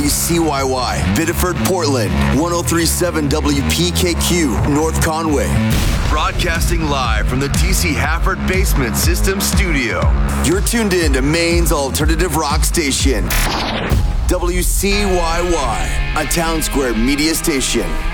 WCYY, Biddeford, Portland, 1037 WPKQ, North Conway. Broadcasting live from the TC Hafford Basement System Studio. You're tuned in to Maine's alternative rock station, WCYY, a Town Square media station.